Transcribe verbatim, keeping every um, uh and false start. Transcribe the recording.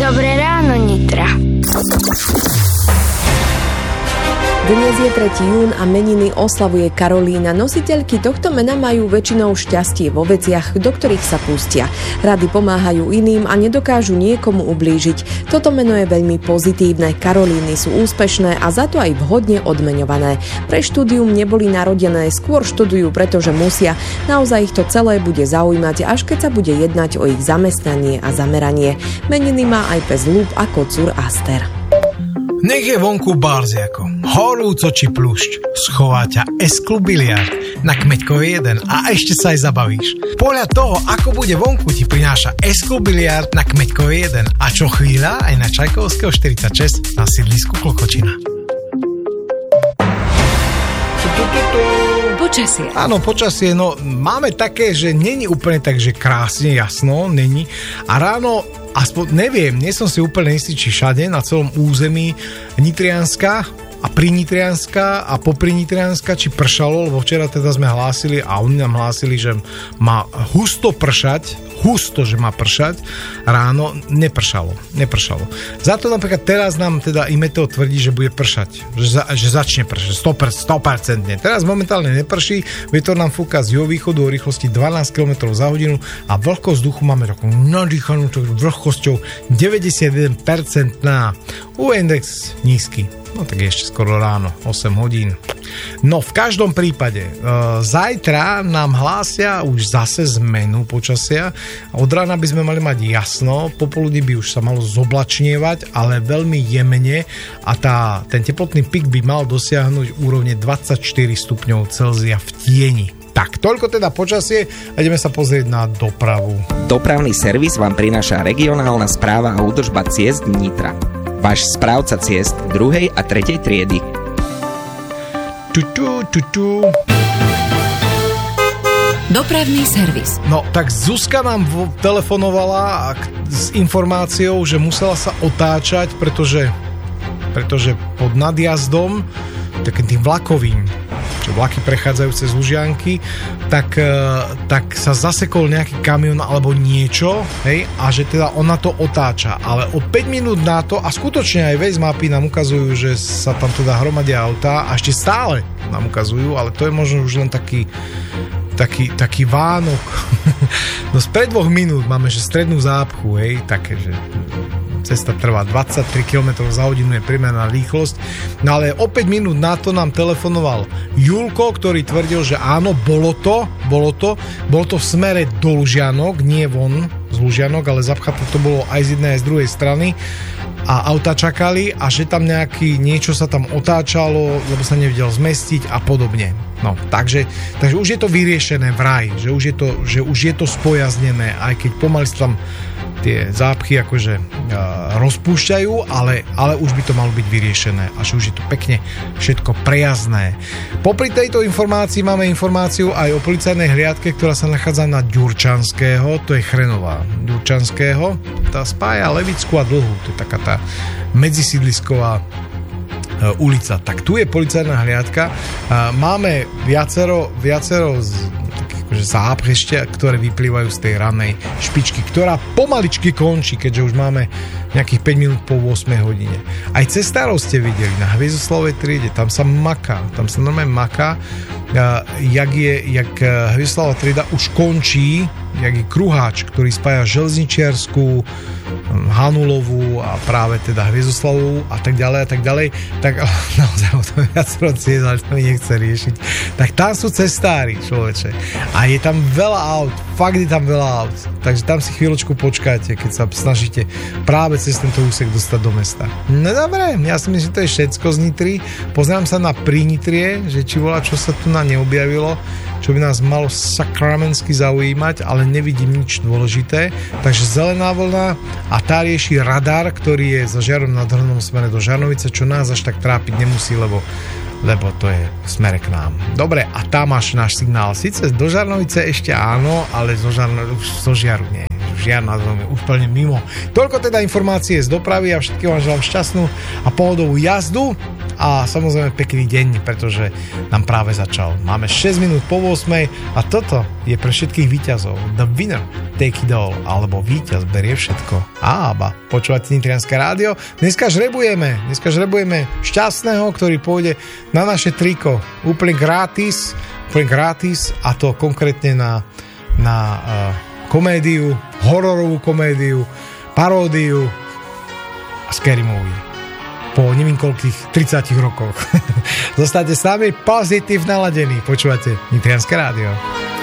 Dobré ráno, Nitra. Dnes je tretieho júna a meniny oslavuje Karolína. Nositeľky tohto mena majú väčšinou šťastie vo veciach, do ktorých sa pustia. Rady pomáhajú iným a nedokážu niekomu ublížiť. Toto meno je veľmi pozitívne. Karolíny sú úspešné a za to aj vhodne odmeňované. Pre štúdium neboli narodené, skôr študujú, pretože musia. Naozaj ich to celé bude zaujímať, až keď sa bude jednať o ich zamestnanie a zameranie. Meniny má aj pes Lúb a kocúr Aster. Nech je vonku barziako, horúco či plušť, schová ťa S-klub biliard na Kmeďkovej jeden a ešte sa aj zabavíš. Podľa toho, ako bude vonku, ti prináša S-klub biliard na Kmeďkovej jeden a čo chvíľa aj na Čajkovského štyridsaťšesť na sídlisku Klokočina. Počasie. Áno, počasie, no máme také, že není úplne tak, že krásne, jasno, není. A ráno, aspoň neviem, nie som si úplne istý, či všade na celom území Nitrianska a Prinitrianska a Poprinitrianska, či pršalo, lebo včera teda sme hlásili a oni nám hlásili, že má husto pršať, husto, že má pršať, ráno nepršalo, nepršalo. Za to napríklad teraz nám teda i meteo tvrdí, že bude pršať, že, za, že začne pršať, sto percent. Teraz momentálne neprší, vietor nám fúka z juhovýchodu o rýchlosti dvanásť kilometrov za hodinu a vlhkosť vzduchu máme takú nadýchanú vlhkosťou deväťdesiatjeden percent na U index nízky. No tak je ešte skoro ráno, osem hodín. No v každom prípade, e, zajtra nám hlásia už zase zmenu počasia. Od rána by sme mali mať jasno, popoludní by už sa malo zoblačnievať, ale veľmi jemne a tá, ten teplotný pik by mal dosiahnuť úrovne dvadsaťštyri stupňov Celzia v tieni. Tak, toľko teda počasie a ideme sa pozrieť na dopravu. Dopravný servis vám prináša regionálna správa a údržba ciest Nitra. Váš správca ciest druhej a tretej triedy. Tutu, tutu. Dopravný servis. No, tak Zuzka nám v- telefonovala s informáciou, že musela sa otáčať, pretože, pretože pod nadjazdom, takým tým vlakovým, čo vlaky prechádzajú cez Lužianky, tak, tak sa zasekol nejaký kamión alebo niečo, hej, a že teda ona to otáča. Ale o päť minút na to, a skutočne aj Waze mapy nám ukazujú, že sa tam teda hromadia autá, a ešte stále nám ukazujú, ale to je možno už len taký taký, taký Vánok. No spred dvoch minút máme, že strednú zápchu, hej, také, že cesta trvá dvadsaťtri kilometrov za hodinu, je priemerná rýchlosť. No ale o päť minút na to nám telefonoval Julko, ktorý tvrdil, že áno, bolo to, bolo to, bolo to v smere do Lužianok, nie von z Lužianok, ale zapchaté to bolo aj z jednej, aj z druhej strany a auta čakali a že tam nejaký, niečo sa tam otáčalo, lebo sa nevedel zmestiť a podobne. No, takže, takže už je to vyriešené vraj, že už je to, že už je to spojaznené, aj keď pomaly sa tam tie zápchy akože uh, rozpúšťajú, ale, ale už by to malo byť vyriešené a že už je to pekne všetko prejazdné. Popri tejto informácii máme informáciu aj o policajnej hliadke, ktorá sa nachádza na Ďurčanského, to je Chrenová Ďurčanského, tá spája Levickú a Dlhú, to je taká tá medzisídlisková uh, ulica. Tak tu je policajná hliadka, uh, máme viacero, viacero z že zápcheštia, ktoré vyplývajú z tej ranej špičky, ktorá pomaličky končí, keďže už máme nejakých päť minút po ôsmej hodine. Aj cestárov ste videli na Hviezdoslavovej triede, tam sa maká, tam sa normálne maká, jak je, jak Hviezdoslavová trieda už končí, jak je kruháč, ktorý spája Železničiarsku, Hanulovú a práve teda Hviezdoslavovú a tak ďalej a tak ďalej, tak naozaj o tom viacero ciest, ale to mi nechce riešiť. Tak tam sú cestári, človeče. A je tam veľa aut, fakt je tam veľa aut. Takže tam si chvíľočku počkáte, keď sa snažíte práve cez tento úsek dostať do mesta. No dobre, ja si myslím, že to je všetko z Nitry. Pozerám sa na Prinitrie, že či volá, čo sa tu na neobjavilo, čo by nás malo sakramensky zaujímať, ale nevidím nič dôležité. Takže zelená vlna a tá rieši radar, ktorý je za Žiarom nad Hronom smere do Žarnovice, čo nás až tak trápiť nemusí, lebo lebo to je v smere k nám. Dobre, a tam máš náš signál. Sice do Žarnovice ešte áno, ale zo, Žarno, už zo Žiaru nie. Už žiarna zóna, úplne mimo. Toľko teda informácie z dopravy a všetkým vám želám šťastnú a pohodovú jazdu a samozrejme pekný deň, pretože nám práve začal. Máme šesť minút po ôsmej a toto je pre všetkých víťazov. The winner take it all, alebo víťaz berie všetko. Á, ba, počúvate Nitrianske rádio. Dneska žrebujeme, dneska žrebujeme šťastného, ktorý pôjde na naše triko úplne gratis, úplne gratis a to konkrétne na, na uh, komédiu, hororovú komédiu, paródiu a scary movie. Po neviem koľkých tridsiatich rokoch. Zostaňte s nami, pozitív naladený. Počúvate Nitrianske rádio.